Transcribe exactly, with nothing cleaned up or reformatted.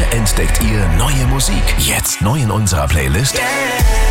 Hier entdeckt ihr neue Musik. Jetzt neu in unserer Playlist